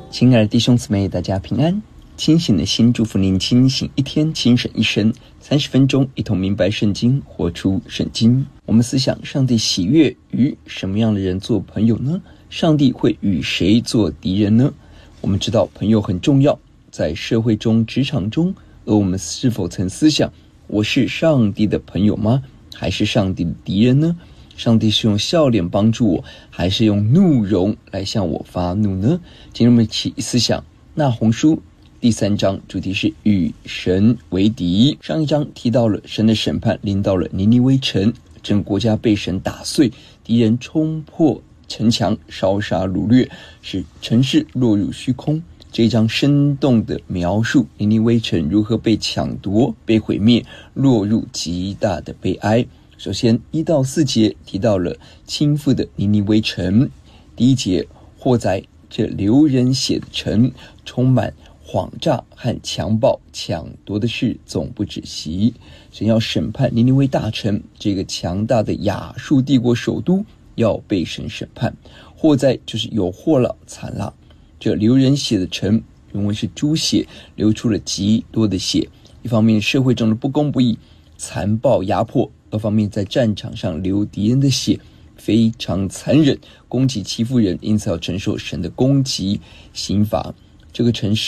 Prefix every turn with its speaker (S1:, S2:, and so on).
S1: 亲爱的弟兄姊妹，大家平安。清醒的心祝福您清醒一天，清醒一生。30分钟一同明白圣经，活出圣经。我们思想，上帝喜悦与什么样的人做朋友呢？上帝会与谁做敌人呢？我们知道朋友很重要，在社会中、职场中，而我们是否曾思想，我是上帝的朋友吗？还是上帝的敌人呢？上帝是用笑脸帮助我，还是用怒容来向我发怒呢？今天我们一起思想那鸿书第3章，主题是与神为敌。上一章提到了神的审判临到了尼尼微城，整个国家被神打碎，敌人冲破城墙，烧杀掳掠，使城市落入虚空。这一章生动地描述尼尼微城如何被抢夺、被毁灭，落入极大的悲哀。首先1到4节提到了倾覆的尼尼微城。第1节，或在这流人血的城，充满谎诈和强暴抢夺的事总不止息。神要审判尼尼微大城，这个强大的亚述帝国首都要被神审判。祸灾就是有祸了，惨了。这流人血的城，原文是猪血，流出了极多的血。一方面社会中的不公不义、残暴压迫，二方面在战场上流敌人的血，非常残忍，攻击欺负人，因此要承受神的攻击刑罚。这个城市